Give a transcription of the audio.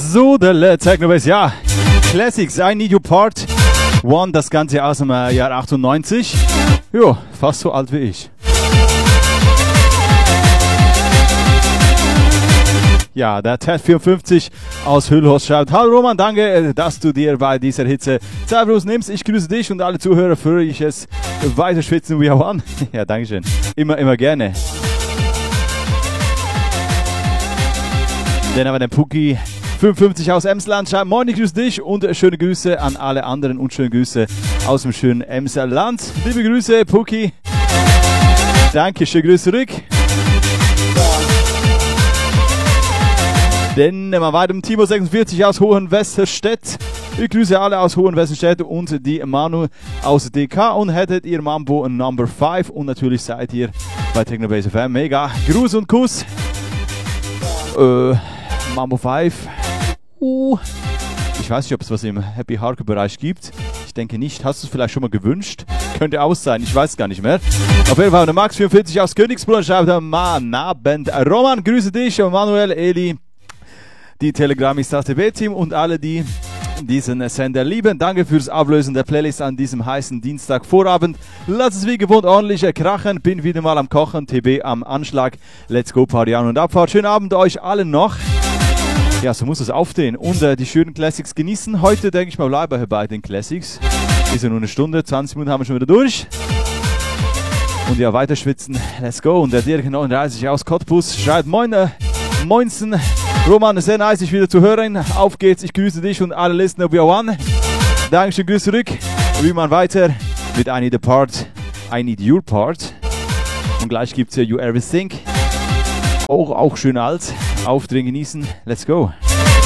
So, der Technobase, ja. Classics, I Need You Part 1, das Ganze aus dem Jahr 98. Jo, fast so alt wie ich. Ja, der Ted 54 aus Hüllhorst schreibt: Hallo Roman, danke, dass du dir bei dieser Hitze Zeit für uns nimmst. Ich grüße dich und alle Zuhörer für ich weiter schwitzen wie auch an. Ja, danke schön. Immer gerne. Dann haben wir den Puki 55 aus Emsland schreibt: Moin, ich grüße dich und schöne Grüße an alle anderen und schöne Grüße aus dem schönen Emsland. Liebe Grüße, Puki. Danke, schöne Grüße zurück. Dann nehmen wir weiter mit Timo 46 aus Hohenwesterstedt. Ich grüße alle aus Hohenwesterstedt und die Manu aus DK und hättet ihr Mambo Number 5 und natürlich seid ihr bei Technobase FM. Mega. Gruß und Kuss. Mambo 5. Ich weiß nicht, ob es was im Happy Hardcore Bereich gibt. Ich denke nicht. Hast du es vielleicht schon mal gewünscht? Könnte auch sein. Ich weiß gar nicht mehr. Auf jeden Fall der Max 44 aus Königsbrunn schreibt: Abend. Roman, grüße dich. Manuel, Eli, die Telegram-Istas TB-Team und alle, die diesen Sender lieben. Danke fürs Ablösen der Playlist an diesem heißen Dienstagvorabend. Lass es wie gewohnt ordentlich krachen. Bin wieder mal am Kochen. TB am Anschlag. Let's go, Party an und Abfahrt. Schönen Abend euch allen noch. Ja, so muss es aufstehen und die schönen Classics genießen. Heute denke ich mal, bleiben wir bei den Classics. Ist ja nur eine Stunde, 20 Minuten haben wir schon wieder durch. Und ja, weiter schwitzen. Let's go. Und der Dirk 39 aus Cottbus schreibt: Moinsen. Roman, sehr nice, dich wieder zu hören. Auf geht's, ich grüße dich und alle Listener we are one. Dankeschön, Grüße zurück. Wie man weiter mit I Need Your Part. Und gleich gibt's ja You Everything. Auch schön alt. Aufdrehen genießen. Let's go.